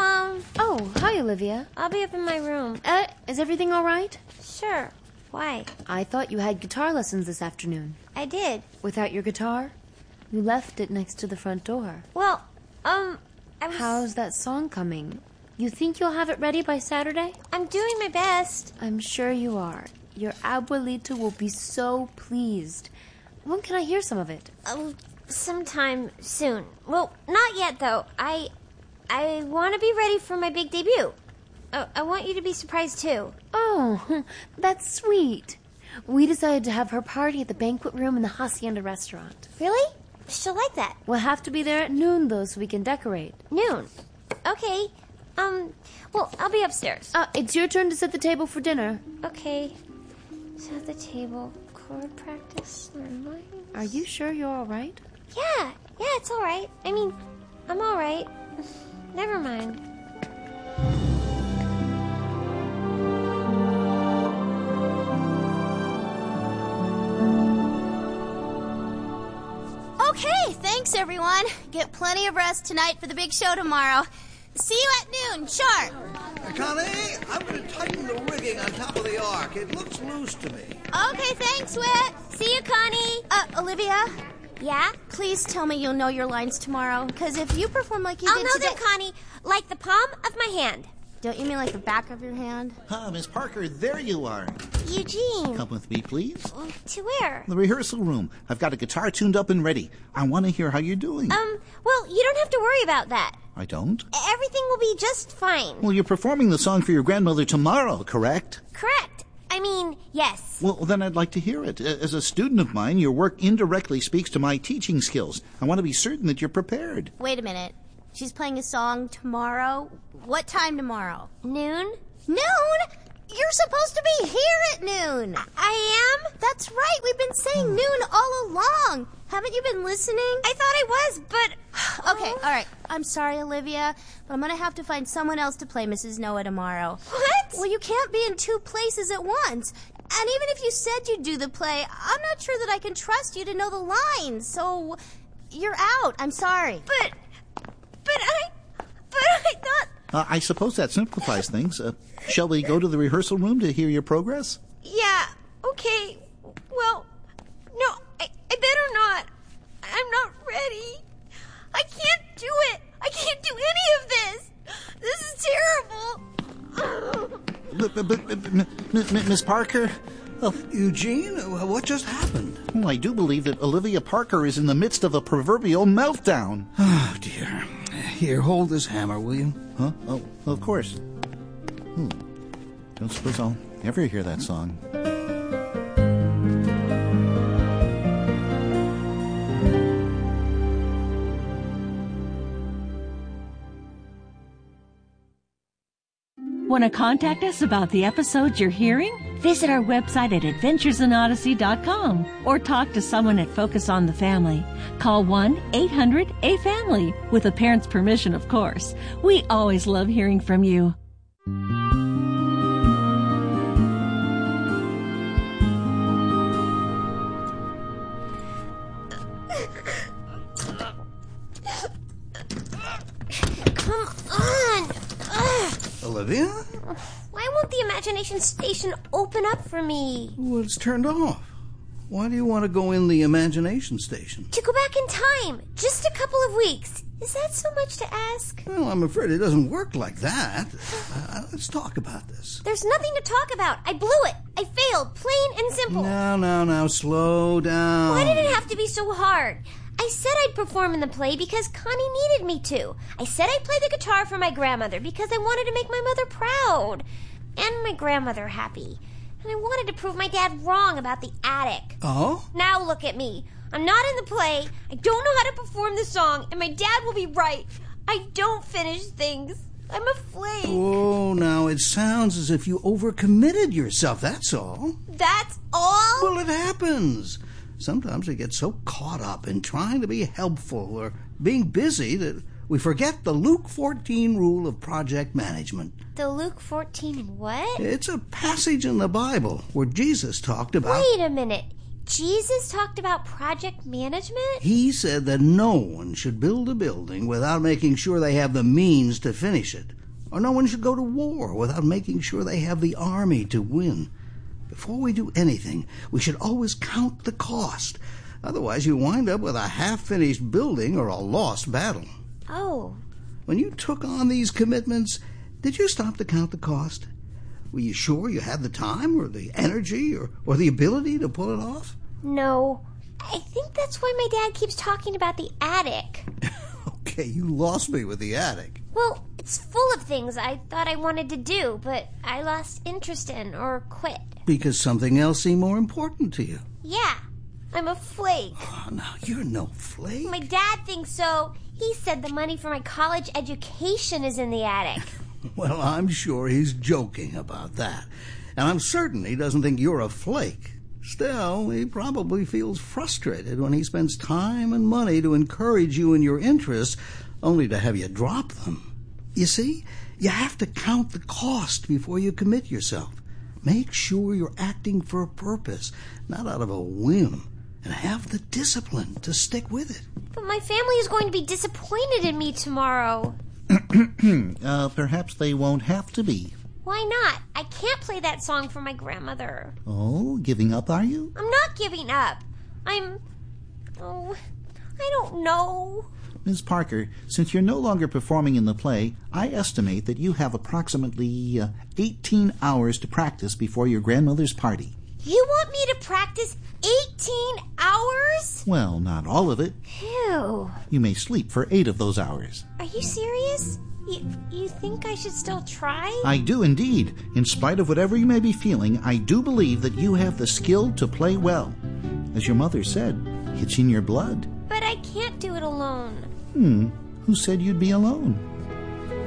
Mom. Oh, hi, Olivia. I'll be up in my room. Is everything all right? Sure. Why? I thought you had guitar lessons this afternoon. I did. Without your guitar? You left it next to the front door. Well, How's that song coming? You think you'll have it ready by Saturday? I'm doing my best. I'm sure you are. Your abuelita will be so pleased. When can I hear some of it? Sometime soon. Well, not yet, though. I want to be ready for my big debut. I want you to be surprised, too. Oh, that's sweet. We decided to have her party at the banquet room in the Hacienda restaurant. Really? She'll like that. We'll have to be there at noon, though, so we can decorate. Noon? Okay. Well, I'll be upstairs. It's your turn to set the table for dinner. Okay. Set the table. Chord practice. Lines. Are you sure you're all right? Yeah, it's all right. I mean, I'm all right. Never mind. Okay, thanks, everyone. Get plenty of rest tonight for the big show tomorrow. See you at noon, sharp. Connie, I'm going to tighten the rigging on top of the ark. It looks loose to me. Okay, thanks, Whit. See you, Connie. Olivia? Yeah? Please tell me you'll know your lines tomorrow, because if you perform like you did today... I'll know them, Connie, like the palm of my hand. Don't you mean like the back of your hand? Miss Parker, there you are. Eugene. Come with me, please. To where? The rehearsal room. I've got a guitar tuned up and ready. I want to hear how you're doing. Well, you don't have to worry about that. I don't? Everything will be just fine. Well, you're performing the song for your grandmother tomorrow, correct? Correct. I mean, yes. Well, then I'd like to hear it. As a student of mine, your work indirectly speaks to my teaching skills. I want to be certain that you're prepared. Wait a minute. She's playing a song tomorrow? What time tomorrow? Noon? Noon? You're supposed to be here at noon. I am? That's right. We've been saying noon all along. Haven't you been listening? I thought I was, but... Okay, all right. I'm sorry, Olivia, but I'm going to have to find someone else to play Mrs. Noah tomorrow. What? Well, you can't be in two places at once. And even if you said you'd do the play, I'm not sure that I can trust you to know the lines. So, you're out. I'm sorry. But I thought... I suppose that simplifies things. Shall we go to the rehearsal room to hear your progress? Yeah, okay. Well, no, I better not. I'm not ready. I can't do it. I can't do any of this. This is terrible. But Miss Parker? Eugene, what just happened? Well, I do believe that Olivia Parker is in the midst of a proverbial meltdown. Oh, dear. Here, hold this hammer, will you? Huh? Oh, of course. Don't suppose I'll ever hear that song. Want to contact us about the episodes you're hearing? Visit our website at adventuresinodyssey.com or talk to someone at Focus on the Family. Call 1-800-A-FAMILY, with a parent's permission, of course. We always love hearing from you. Come on. Olivia? Why won't the imagination station open up for me? Well, it's turned off. Why do you want to go in the imagination station? To go back in time. Just a couple of weeks. Is that so much to ask? Well, I'm afraid it doesn't work like that. Let's talk about this. There's nothing to talk about. I blew it. I failed. Plain and simple. Now, slow down. Why did it have to be so hard? I said I'd perform in the play because Connie needed me to. I said I'd play the guitar for my grandmother because I wanted to make my mother proud. And my grandmother happy. And I wanted to prove my dad wrong about the attic. Oh? Now look at me. I'm not in the play. I don't know how to perform the song. And my dad will be right. I don't finish things. I'm a flake. Oh, now it sounds as if you overcommitted yourself, that's all. That's all? Well, it happens. Sometimes we get so caught up in trying to be helpful or being busy that we forget the Luke 14 rule of project management. The Luke 14 what? It's a passage in the Bible where Jesus talked about... Wait a minute. Jesus talked about project management? He said that no one should build a building without making sure they have the means to finish it. Or no one should go to war without making sure they have the army to win. Before we do anything, we should always count the cost. Otherwise, you wind up with a half-finished building or a lost battle. Oh. When you took on these commitments, did you stop to count the cost? Were you sure you had the time or the energy or the ability to pull it off? No. I think that's why my dad keeps talking about the attic. Okay, you lost me with the attic. Well, it's full of things I thought I wanted to do, but I lost interest in or quit. Because something else seemed more important to you. Yeah, I'm a flake. Oh, no, you're no flake. My dad thinks so. He said the money for my college education is in the attic. Well, I'm sure he's joking about that. And I'm certain he doesn't think you're a flake. Still, he probably feels frustrated when he spends time and money to encourage you in your interests, only to have you drop them. You see, you have to count the cost before you commit yourself. Make sure you're acting for a purpose, not out of a whim, and have the discipline to stick with it. But my family is going to be disappointed in me tomorrow. Perhaps they won't have to be. Why not? I can't play that song for my grandmother. Oh, giving up, are you? I'm not giving up. I don't know. Ms. Parker, since you're no longer performing in the play, I estimate that you have approximately 18 hours to practice before your grandmother's party. You want me to practice 18 hours? Well, not all of it. Ew. You may sleep for 8 of those hours. Are you serious? You think I should still try? I do indeed. In spite of whatever you may be feeling, I do believe that you have the skill to play well. As your mother said, it's in your blood. But I can't do it alone. Who said you'd be alone?